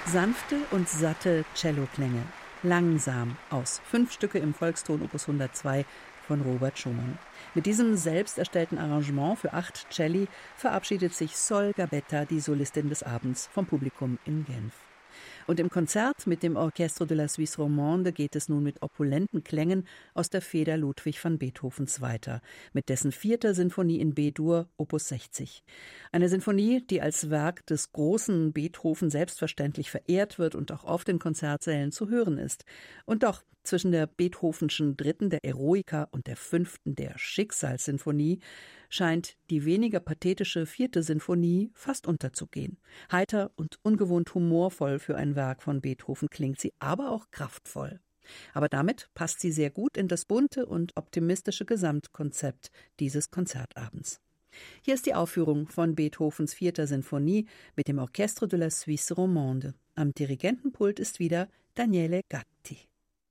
Sanfte und satte Celloklänge, langsam aus 5 Stücke im Volkston Opus 102 von Robert Schumann. Mit diesem selbst erstellten Arrangement für 8 Celli verabschiedet sich Sol Gabetta, die Solistin des Abends, vom Publikum in Genf. Und im Konzert mit dem Orchestre de la Suisse Romande geht es nun mit opulenten Klängen aus der Feder Ludwig van Beethovens weiter, mit dessen 4. Sinfonie in B-Dur, Opus 60. Eine Sinfonie, die als Werk des großen Beethoven selbstverständlich verehrt wird und auch oft in Konzertsälen zu hören ist. Und doch, zwischen der Beethovenschen 3., der Eroica, und der 5., der Schicksalssinfonie, scheint die weniger pathetische 4. Sinfonie fast unterzugehen. Heiter und ungewohnt humorvoll für ein Werk von Beethoven klingt sie, aber auch kraftvoll. Aber damit passt sie sehr gut in das bunte und optimistische Gesamtkonzept dieses Konzertabends. Hier ist die Aufführung von Beethovens 4. Sinfonie mit dem Orchestre de la Suisse Romande. Am Dirigentenpult ist wieder Daniele Gatti.